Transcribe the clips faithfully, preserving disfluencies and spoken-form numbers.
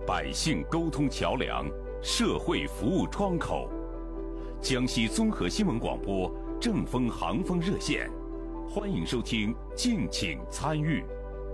百姓沟通桥梁，社会服务窗口。江西综合新闻广播正风航风热线，欢迎收听，敬请参与。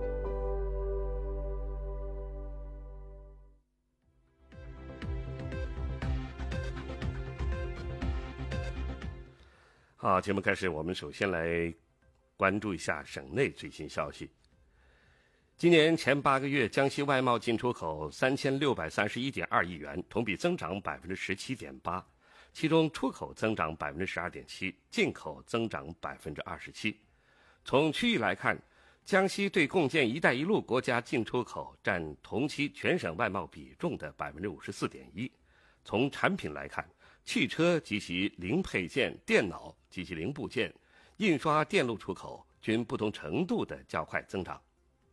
好，节目开始，我们首先来关注一下省内最新消息。今年前八个月，江西外贸进出口三千六百三十一点二亿元，同比增长百分之十七点八，其中出口增长百分之十二点七，进口增长百分之二十七。从区域来看，江西对共建“一带一路”国家进出口占同期全省外贸比重的百分之五十四点一。从产品来看，汽车及其零配件、电脑及其零部件、印刷电路出口均不同程度的较快增长。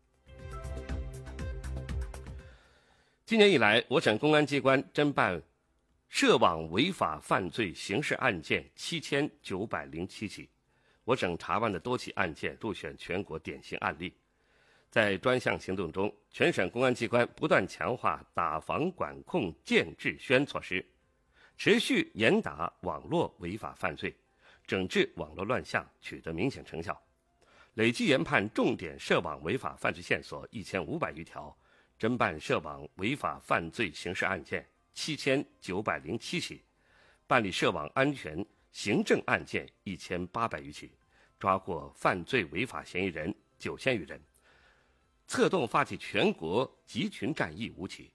今年以来，我省公安机关侦办涉网违法犯罪刑事案件七千九百零七起，我省查办的多起案件入选全国典型案例。在专项行动中，全省公安机关不断强化打防管控建治宣措施，持续严打网络违法犯罪，整治网络乱象取得明显成效，累计研判重点涉网违法犯罪线索一千五百余条，侦办涉网违法犯罪刑事案件七千九百零七起，办理涉网安全行政案件一千八百余起，抓获犯罪违法嫌疑人九千余人，策动发起全国集群战役五起。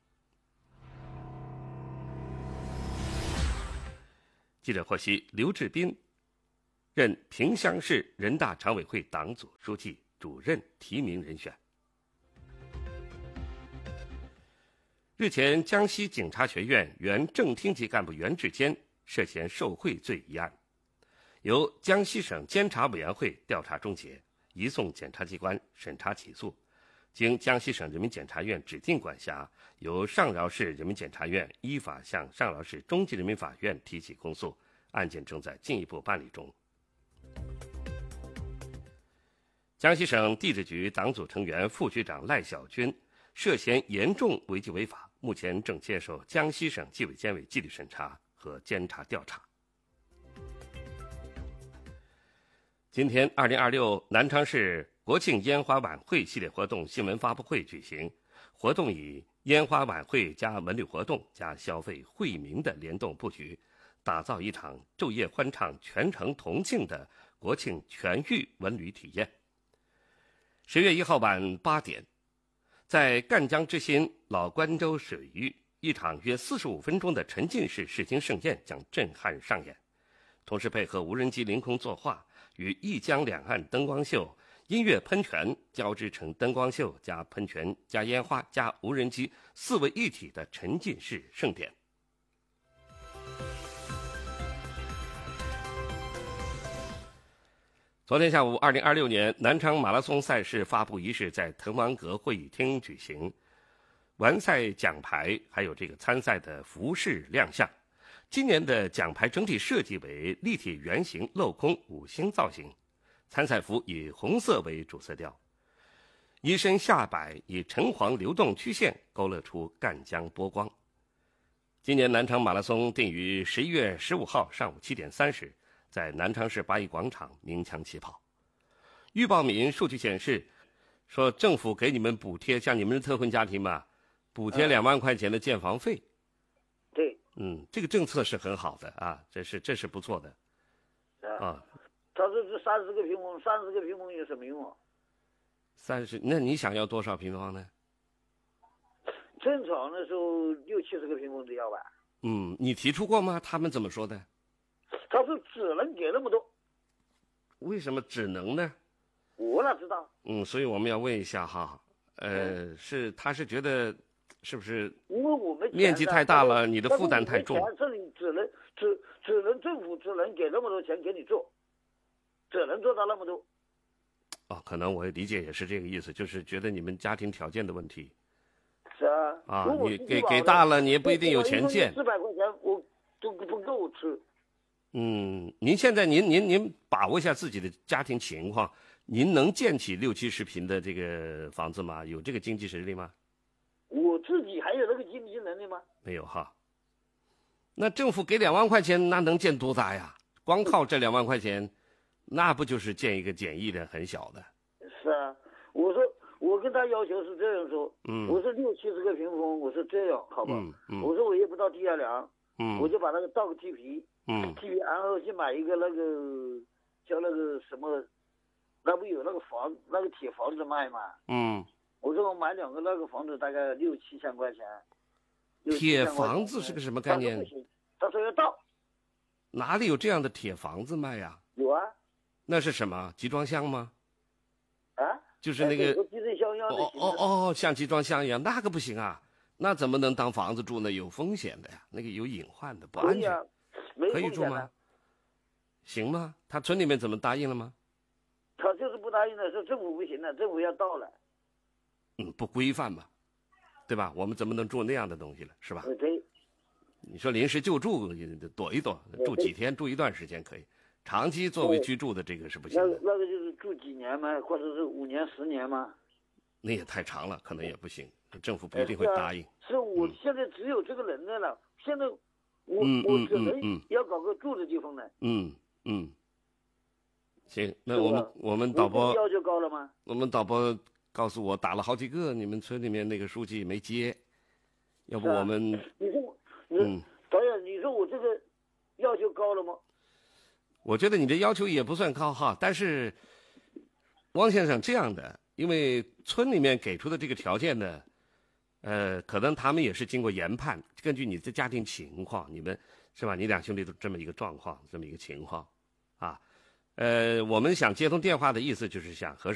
记者获悉，刘志斌任萍乡市人大常委会党组书记、主任提名人选。日前，江西警察学院原正厅级干部袁志坚涉嫌受贿罪一案，由江西省监察委员会调查终结，移送检察机关审查起诉，经江西省人民检察院指定管辖，由上饶市人民检察院依法向上饶市中级人民法院提起公诉，案件正在进一步办理中。江西省地质局党组成员、副局长赖小军涉嫌严重违纪违法，目前正接受江西省纪委监委纪律审查和监察调查。今天二零二六南昌市国庆烟花晚会系列活动新闻发布会举行，活动以烟花晚会加文旅活动加消费惠民的联动布局，打造一场昼夜欢唱、全城同庆的国庆全域文旅体验。十月一号晚八点，在赣江之心老关州水域，一场约四十五分钟的沉浸式视听盛宴将震撼上演，同时配合无人机凌空作画与一江两岸灯光秀、音乐喷泉交织成灯光秀加喷泉加烟花加无人机四位一体的沉浸式盛典。昨天下午，二零二六年南昌马拉松赛事发布仪式在滕王阁会议厅举行，完赛奖牌还有这个参赛的服饰亮相。今年的奖牌整体设计为立体圆形镂空五星造型，参赛服以红色为主色调，衣身下摆以橙黄流动曲线勾勒出赣江波光。今年南昌马拉松定于十一月十五号上午七点三十。在南昌市八一广场鸣枪起跑。预报民数据显示，说政府给你们补贴，像你们的特困家庭嘛，补贴两万块钱的建房费。 对， 嗯，这个政策是很好的啊，这是这是不错的。啊， 他说这三十个平方，三十个平方有什么用啊？ 三十，那你想要多少平方呢？ 正常的时候六七十个平方都要吧。 嗯，你提出过吗？他们怎么说的？ 他说只能给那么多。 为什么只能呢？ 我哪知道？ 嗯，所以我们要问一下哈，呃，嗯、是他是觉得是不是？ 因为我们面积太大了，你的负担太重。 这里只能只只能政府只能给那么多钱给你做，只能做到那么多。 哦，可能我理解也是这个意思，就是觉得你们家庭条件的问题。 是啊。 啊，你给给大了，你也不一定有钱建。 四百块钱我都不够我吃。 嗯，您现在您您您把握一下自己的家庭情况，您能建起六七十平的这个房子吗？有这个经济实力吗？ 我自己还有那个经济能力吗？ 没有哈。那政府给两万块钱，那能建多大呀？光靠这两万块钱，那不就是建一个简易的很小的？ 是啊，我说我跟他要求是这样说， 嗯， 我说六七十个屏风，我说这样好吧， 嗯嗯， 我说我也不到地下梁， 嗯， 我就把那个倒个地皮， 嗯， 地皮，然后去买一个那个叫那个什么，那不有那个房那个铁房子卖嘛， 嗯， 我说我买两个那个房子大概六七千块钱。 铁房子是个什么概念？ 他说不行，他说要倒。 哪里有这样的铁房子卖呀？ 有啊。 那是什么？集装箱吗？ 啊？ 就是那个集装箱一样的。 哦哦哦，像集装箱一样，那个不行啊，那怎么能当房子住呢？有风险的呀，那个有隐患的，不安全。 啊、没可以住吗？行吗？他村里面怎么答应了吗？ 他就是不答应的，说政府不行了，政府要倒了。 嗯，不规范嘛。对吧？我们怎么能住那样的东西了，是吧？ 对。 你说临时就住，躲一躲，住几天，住一段时间可以。长期作为居住的这个是不行的。 那那个就是住几年嘛，或者是五年、十年嘛。 那也太长了，可能也不行，政府不一定会答应。 是我现在只有这个能耐了，现在我嗯我只能要搞个住的地方了。 嗯嗯。行，那我们我们导播要求高了吗？ 我们导播。告诉我打了好几个，你们村里面那个书记没接，要不我们、 啊、你说你、 嗯、 导演，你说我这个要求高了吗？ 我觉得你这要求也不算高哈，但是汪先生这样的，因为村里面给出的这个条件呢，呃，可能他们也是经过研判，根据你的家庭情况，你们是吧？你两兄弟都这么一个状况，这么一个情况，啊，呃，我们想接通电话的意思就是想和。